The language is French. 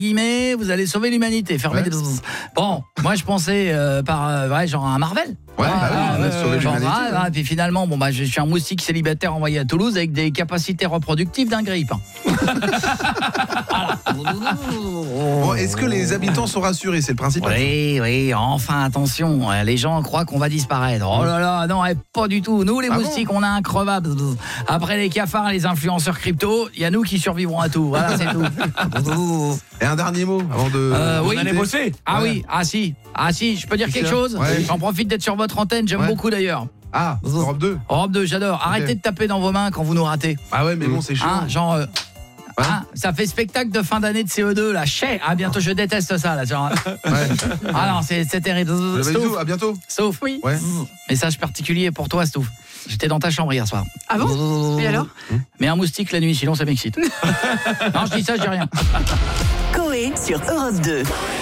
guillemets, vous allez sauver l'humanité. Fermez des... Bon, moi je pensais genre un Marvel. Ouais, sauver l'humanité. Puis finalement, je suis un moustique célibataire envoyé à Toulouse avec des capacités reproductives d'un grippe. Bon, est-ce que les habitants sont rassurés? C'est le principal. Oui, enfin attention, les gens croient qu'on va disparaître. Oh là là, non, pas du tout. Nous les moustiques, on est increvables. Après les cafards et les influenceurs crypto, il y a nous qui survivrons à tout. Voilà, c'est tout. Et un dernier mot avant de... Vous allez bosser. Si, je peux dire quelque chose. J'en profite d'être sur votre antenne, j'aime beaucoup d'ailleurs. Ah, Europe 2. Europe 2, j'adore. Arrêtez de taper dans vos mains quand vous nous ratez. Ah ouais, mais bon, c'est chiant. Ça fait spectacle de fin d'année de CE2 là. Bientôt, je déteste ça là. Genre. Non, c'est terrible. Stouff, à bientôt. Stouff, oui. Ouais. Message particulier pour toi, Stouff. J'étais dans ta chambre hier soir. Ah bon? Et alors? Mais un moustique la nuit, sinon ça m'excite. Non, je dis ça, je dis rien. Coé sur Europe 2.